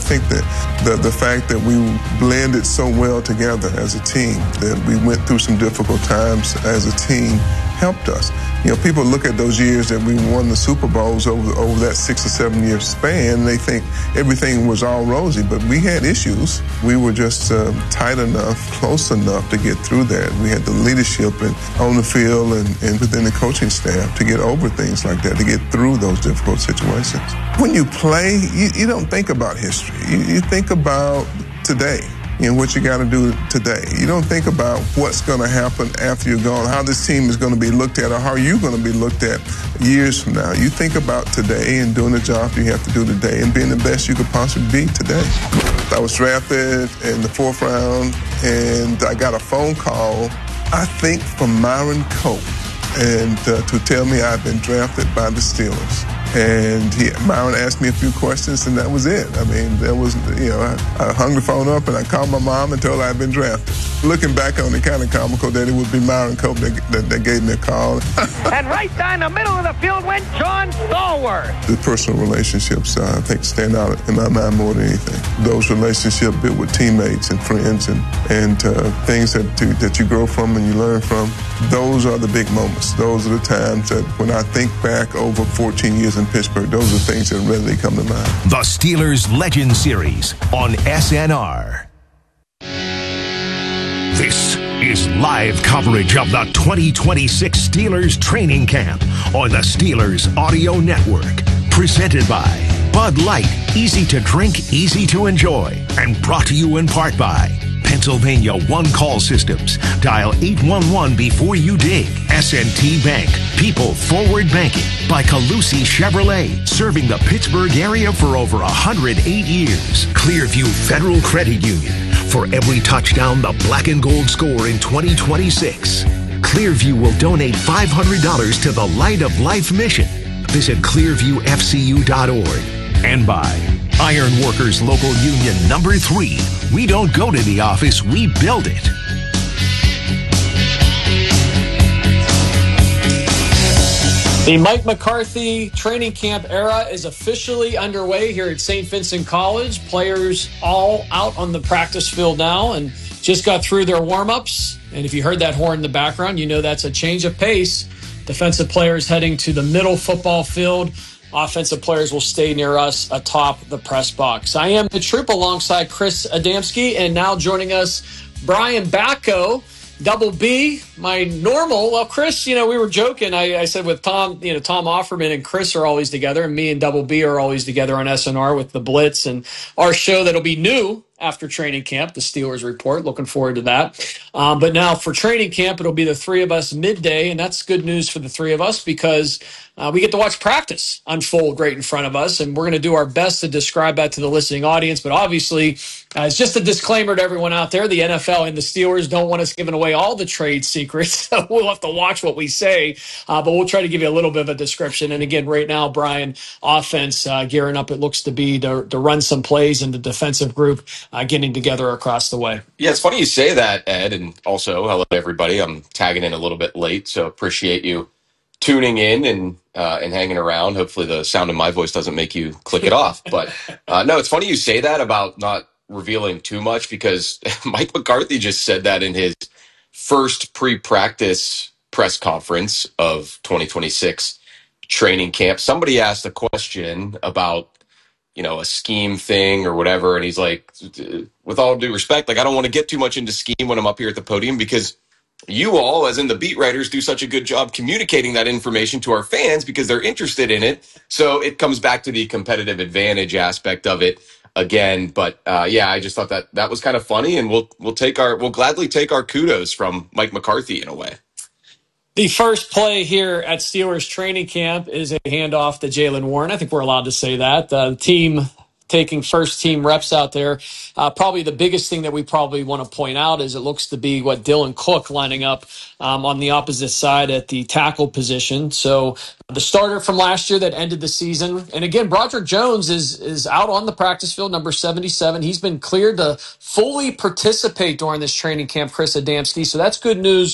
think that the fact that we blended so well together as a team, that we went through some difficult times as a team, helped us. You know, people look at those years that we won the Super Bowls over that 6 or 7 year span, and they think everything was all rosy, but we had issues. We were just tight enough, close enough to get through that. We had the leadership on the field and within the coaching staff to get over things like that, to get through those difficult situations. When you play, you don't think about history. You think about today. And what you got to do today. You don't think about what's going to happen after you're gone, how this team is going to be looked at, or how you're going to be looked at years from now. You think about today and doing the job you have to do today and being the best you could possibly be today. I was drafted in the 4th round, and I got a phone call, I think, from Myron Cope, and to tell me I've been drafted by the Steelers. And Myron asked me a few questions, and that was it. I mean, there was, I hung the phone up, and I called my mom and told her I'd been drafted. Looking back on it, kind of comical that it would be Myron Cope that gave me a call. And right down the middle of the field went John Stallworth. The personal relationships, I think, stand out in my mind more than anything. Those relationships built with teammates and friends and things that you grow from and you learn from, those are the big moments. Those are the times that when I think back over 14 years in Pittsburgh, those are things that readily come to mind. The Steelers Legend Series on SNR. This is live coverage of the 2026 Steelers training camp on the Steelers Audio Network. Presented by Bud Light, easy to drink, easy to enjoy. And brought to you in part by Pennsylvania One Call Systems. Dial 811 before you dig. S&T Bank. People Forward Banking. By Calusi Chevrolet. Serving the Pittsburgh area for over 108 years. Clearview Federal Credit Union. For every touchdown the black and gold score in 2026, Clearview will donate $500 to the Light of Life mission. Visit clearviewfcu.org. And by Iron Workers Local Union Number 3. We don't go to the office, we build it. The Mike McCarthy training camp era is officially underway here at St. Vincent College. Players all out on the practice field now and just got through their warm-ups. And if you heard that horn in the background, you know that's a change of pace. Defensive players heading to the middle football field. Offensive players will stay near us atop the press box. I am the troop alongside Chris Adamski, and now joining us, Brian Bacco. Double B, my normal. Well, Chris, we were joking. I said with Tom, Tom Offerman and Chris are always together, and me and Double B are always together on SNR with the Blitz and our show that'll be new after training camp, the Steelers Report. Looking forward to that. But now for training camp, it'll be the three of us midday, and that's good news for the three of us because we get to watch practice unfold right in front of us, and we're going to do our best to describe that to the listening audience. But obviously, it's just a disclaimer to everyone out there. The NFL and the Steelers don't want us giving away all the trade secrets, so we'll have to watch what we say. But we'll try to give you a little bit of a description. And again, right now, Brian, offense gearing up, it looks to be to run some plays, and the defensive group getting together across the way. Yeah, it's funny you say that, Ed, and also hello everybody. I'm tagging in a little bit late, so appreciate you tuning in and hanging around. Hopefully the sound of my voice doesn't make you click it off. But no, it's funny you say that about not revealing too much because Mike McCarthy just said that in his first pre-practice press conference of 2026 training camp. Somebody asked a question about a scheme thing or whatever. And he's like, with all due respect, I don't want to get too much into scheme when I'm up here at the podium because you all, as in the beat writers, do such a good job communicating that information to our fans because they're interested in it. So it comes back to the competitive advantage aspect of it again. But I just thought that was kind of funny, and we'll gladly take our kudos from Mike McCarthy in a way. The first play here at Steelers training camp is a handoff to Jaylen Warren. I think we're allowed to say that. The team taking first-team reps out there. Probably the biggest thing that we probably want to point out is it looks to be what Dylan Cook lining up on the opposite side at the tackle position. So the starter from last year that ended the season. And again, Broderick Jones is out on the practice field, number 77. He's been cleared to fully participate during this training camp, Chris Adamski. So that's good news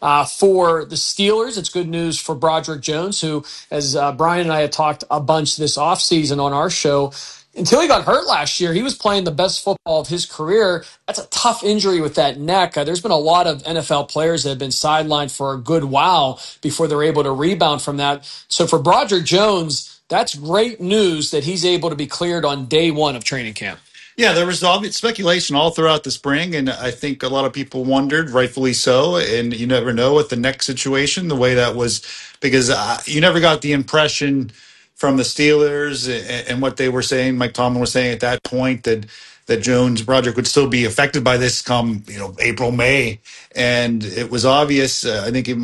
for the Steelers. It's good news for Broderick Jones, who, as Brian and I had talked a bunch this offseason on our show, until he got hurt last year, he was playing the best football of his career. That's a tough injury with that neck. There's been a lot of NFL players that have been sidelined for a good while before they're able to rebound from that. So for Broderick Jones, that's great news that he's able to be cleared on day one of training camp. Yeah, there was obvious speculation all throughout the spring, and I think a lot of people wondered, rightfully so. And you never know with the neck situation, the way that was, because you never got the impression from the Steelers and what they were saying. Mike Tomlin was saying at that point that Jones Broderick would still be affected by this come April, May, and it was obvious. I think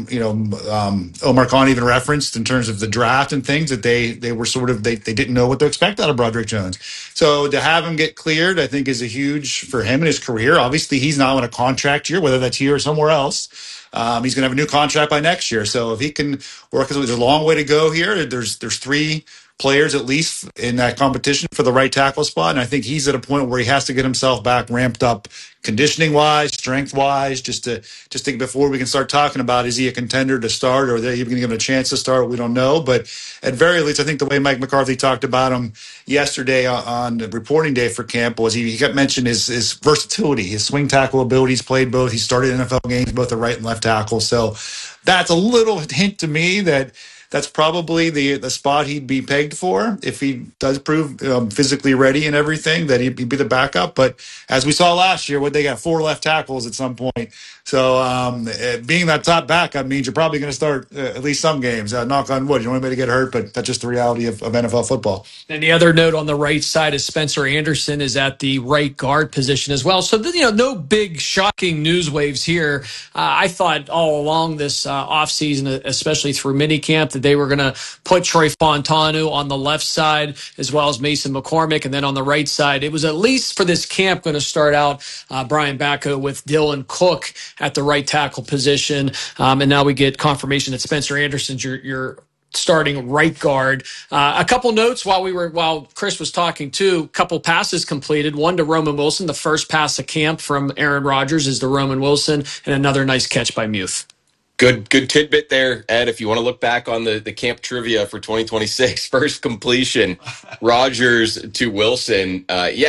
Omar Khan even referenced in terms of the draft and things that they were sort of they didn't know what to expect out of Broderick Jones. So to have him get cleared, I think is a huge for him in his career. Obviously, he's now in a contract year, whether that's here or somewhere else. He's going to have a new contract by next year. So if he can work, there's a long way to go here. There's three players at least in that competition for the right tackle spot, and I think he's at a point where he has to get himself back ramped up, conditioning wise, strength wise, just to think before we can start talking about is he a contender to start or are they even going to give him a chance to start? We don't know, but at very least, I think the way Mike McCarthy talked about him yesterday on the reporting day for camp was he kept mentioning his versatility, his swing tackle abilities. Played both. He started NFL games both at right and left tackle. So that's a little hint to me that that's probably the spot he'd be pegged for if he does prove physically ready and everything, that he'd be the backup. But as we saw last year, they got 4 left tackles at some point. So being that top backup means you're probably going to start at least some games. Knock on wood. You don't want anybody to get hurt, but that's just the reality of NFL football. And the other note on the right side is Spencer Anderson is at the right guard position as well. So, no big shocking news waves here. I thought all along this offseason, especially through minicamp, that they were going to put Troy Fontanu on the left side as well as Mason McCormick. And then on the right side, it was at least for this camp going to start out Brian Backo with Dylan Cook at the right tackle position. And now we get confirmation that Spencer Anderson's your starting right guard. A couple notes while Chris was talking too. A couple passes completed. One to Roman Wilson. The first pass of camp from Aaron Rodgers is to Roman Wilson, and another nice catch by Muth. Good tidbit there, Ed. If you want to look back on the camp trivia for 2026, first completion, Rodgers to Wilson.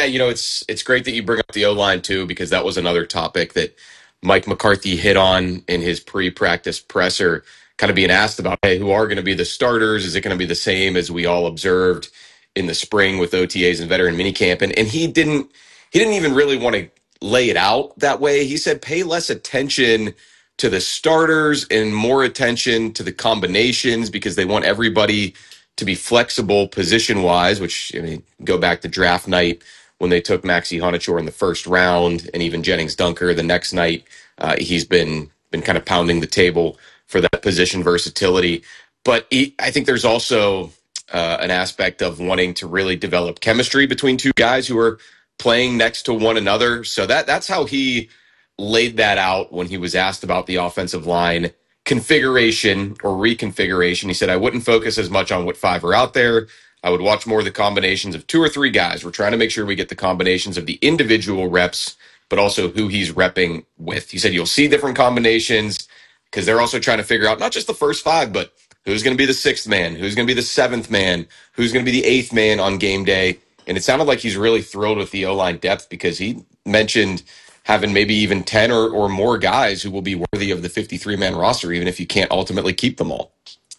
It's great that you bring up the O-line too, because that was another topic that Mike McCarthy hit on in his pre-practice presser, kind of being asked about, hey, who are going to be the starters? Is it going to be the same as we all observed in the spring with OTAs and veteran minicamp? And he didn't even really want to lay it out that way. He said, pay less attention to the starters and more attention to the combinations because they want everybody to be flexible position-wise, which, go back to draft night when they took Maxi Honachor in the first round and even Jennings Dunker the next night. He's been kind of pounding the table for that position versatility. But I think there's also an aspect of wanting to really develop chemistry between two guys who are playing next to one another. So that's how he laid that out when he was asked about the offensive line configuration or reconfiguration. He said, I wouldn't focus as much on what 5 are out there. I would watch more of the combinations of 2 or 3 guys. We're trying to make sure we get the combinations of the individual reps, but also who he's repping with. He said, you'll see different combinations because they're also trying to figure out not just the first 5, but who's going to be the 6th man, who's going to be the 7th man, who's going to be the 8th man on game day. And it sounded like he's really thrilled with the O-line depth because he mentioned having maybe even 10 or more guys who will be worthy of the 53-man roster, even if you can't ultimately keep them all.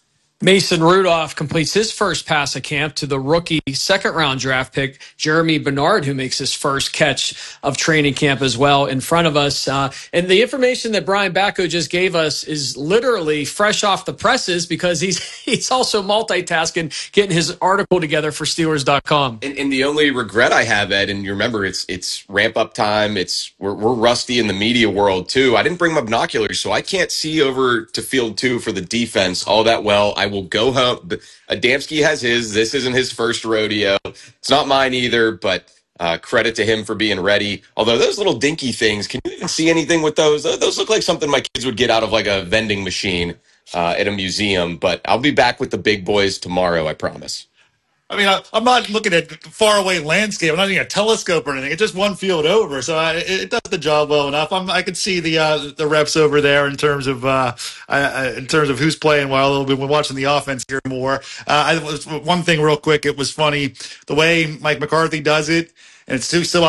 Mason Rudolph completes his first pass of camp to the rookie second-round draft pick, Jeremy Bernard, who makes his first catch of training camp as well in front of us. And the information that Brian Backo just gave us is literally fresh off the presses because he's also multitasking, getting his article together for Steelers.com. And the only regret I have, Ed, and you remember it's ramp-up time. We're rusty in the media world, too. I didn't bring my binoculars, so I can't see over to field 2 for the defense all that well. I will go home. Adamski has his. This isn't his first rodeo. It's not mine either, but credit to him for being ready. Although those little dinky things, can you even see anything with those? Those look like something my kids would get out of like a vending machine at a museum. But I'll be back with the big boys tomorrow, I promise. I mean, I'm not looking at faraway landscape. I'm not using a telescope or anything. It's just one field over, so it does the job well enough. I can see the reps over there in terms of who's playing well. We've been watching the offense here more. One thing real quick, it was funny the way Mike McCarthy does it, and it's still